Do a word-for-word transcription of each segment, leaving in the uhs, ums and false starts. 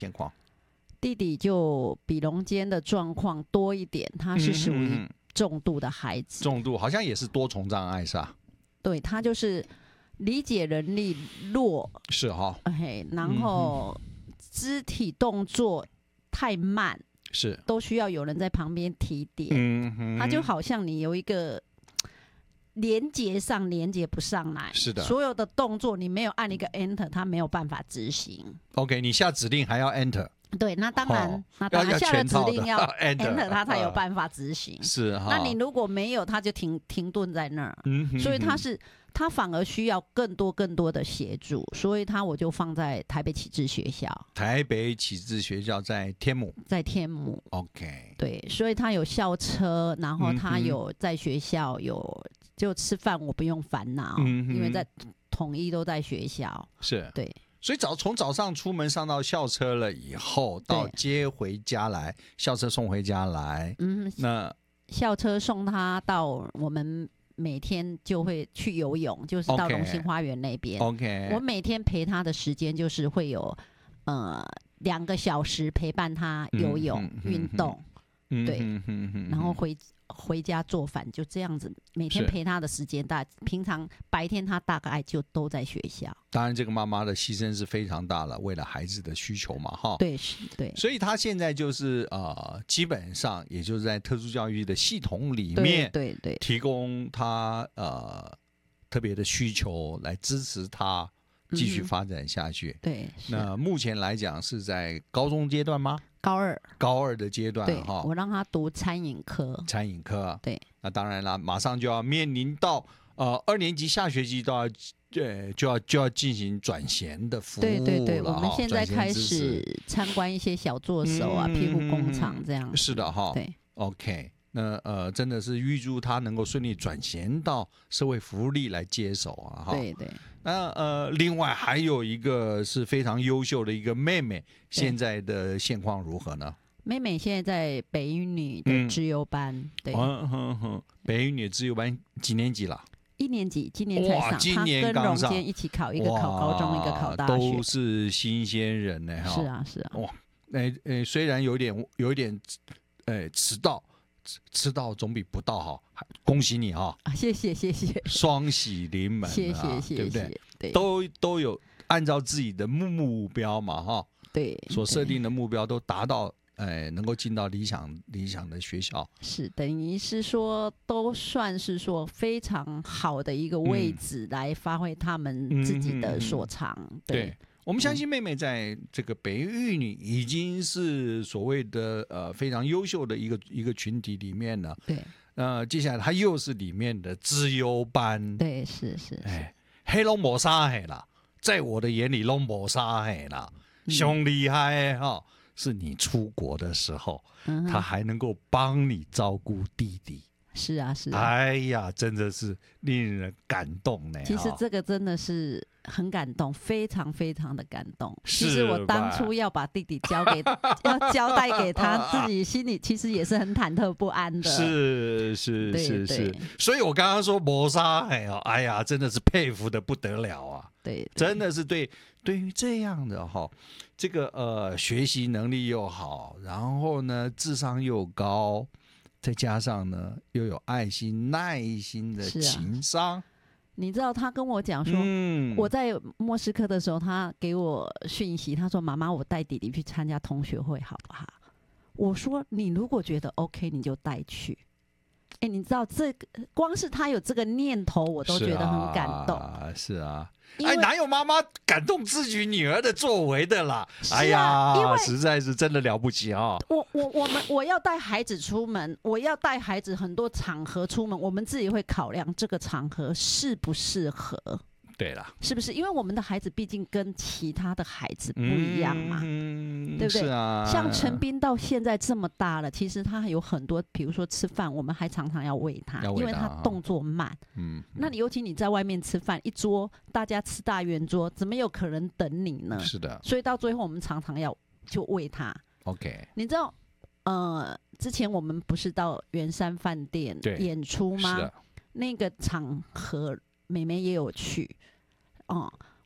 情况？ 弟弟就比龙坚的状况多一点，他是属于重度的孩子， 嗯、重度好像也是多重障碍是吧？ 对，他就是理解能力弱， 是哈、 哦，然后肢体动作太慢， 是都需要有人在旁边提点， 嗯哼， 他就好像你有一个连接上连接不上来， 是的， 所有的动作你没有按一个 enter， 他没有办法执行。 OK， 你下指令还要 enter。 对，那当然， 哦、 那当然下了指令要 enter， enter 他才有办法执行。 是哈， 那你如果没有，他就停停顿在那儿。 嗯哼哼， 所以他是他反而需要更多更多的协助，所以他我就放在台北启智学校。 台北启智学校在天母， 在天母。 OK， 对，所以他有校车，然后他有在学校有就吃饭，我不用烦恼， 嗯， 因为在统一都在学校。 是， 对。 所以早从早上出门上到校车了以后，到接回家来，校车送回家来， 嗯， 那校车送他到我们每天就会去游泳，就是到龙兴花园那边。 OK， 我每天陪他的时间就是会有呃两个小时陪伴他游泳、嗯、运动， 嗯、 对， 嗯嗯嗯、 然后回。回家做饭就这样子，每天陪他的时间大，平常白天他大概就都在学校。 当然，这个妈妈的牺牲是非常大了，为了孩子的需求嘛，哈。 对，是，对。 所以他现在就是呃，基本上也就是在特殊教育的系统里面， 对对对， 提供他呃特别的需求来支持他继续发展下去。 嗯、对， 那目前来讲是在高中阶段吗？ 高二， 高二的阶段， 对， 哈， 我让他读餐饮科， 餐饮科， 对， 那当然了，马上就要面临到呃二年级下学期都要，呃，就要就要进行转衔的服务了， 对对对，我们现在开始参观一些小作手啊、批、嗯、复工厂这样， 是的哈， 对 ，OK， 那呃真的是预祝他能够顺利转衔到社会福利来接手啊，哈， 对对。 那呃，另外还有一个是非常优秀的一个妹妹，现在的现况如何呢？ 妹妹现在在北一女的资优班，嗯、对， 嗯哼哼，北一女资优班几年级了？ 一年级，今年才上， 今年刚上， 她跟荣坚一起考，一个考高中，一个考大学， 都是新鲜人呢， 是啊，是啊， 哇，诶、欸、诶、欸，虽然有点有一点，诶、欸，迟到。吃到总比不到好，恭喜你哈、 啊！谢谢谢谢， 双喜临门、啊， 谢谢谢谢， 对不对？ 对， 都都有按照自己的目标嘛哈， 对， 所设定的目标都达到，哎，能够进到理想理想的学校， 是等于是说都算是说非常好的一个位置来发挥他们自己的所长， 嗯、 对。 对我们相信妹妹在这个北一女已经是所谓的呃非常优秀的一个一个群体里面了。 对， 呃，接下来她又是里面的资优班。 对，是是。 哎，黑龙抹杀黑啦，在我的眼里龙抹杀黑啦，凶厉害哈、哦！是你出国的时候， 嗯、 他还能够帮你照顾弟弟。 是啊，是啊。 哎呀，真的是令人感动呢。 其实这个真的是很感动，非常非常的感动。 其实我当初要把弟弟交给，要交代给他，自己心里其实也是很忐忑不安的。 是是是是，所以我刚刚说磨砂，哎呀，哎呀，真的是佩服的不得了啊。 对， 真的是对，对于这样的哈，这个呃学习能力又好，然后呢智商又高。再加上呢，又有爱心、耐心的情商、啊。 你知道他跟我讲说、嗯，我在莫斯科的时候，他给我讯息，他说：“妈妈，我带弟弟去参加同学会，好不好？”我说：“你如果觉得 OK， 你就带去。”哎，你知道这个，光是他有这个念头，我都觉得很感动。 啊，是啊。哎，哪有妈妈感动自己女儿的作为的啦？ 啊、 哎呀，实在是真的了不起啊！ 我我我们我要带孩子出门，我要带孩子很多场合出门，我们自己会考量这个场合适不适合。 对啦， 是不是？因为我们的孩子毕竟跟其他的孩子不一样嘛， 嗯、 对不对？ 是啊。 像陈斌到现在这么大了，其实他有很多，比如说吃饭，我们还常常要喂他， 要喂他因为他动作慢。 嗯， 那你尤其你在外面吃饭，一桌大家吃大圆桌，怎么有可能等你呢？ 是的。 所以到最后，我们常常要就喂他。 OK， 你知道，呃，之前我们不是到圆山饭店演出吗？ 是的。 那个场合，妹妹也有去。哦、嗯，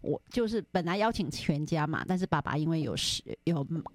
我就是本来邀请全家嘛，但是爸爸因为有事有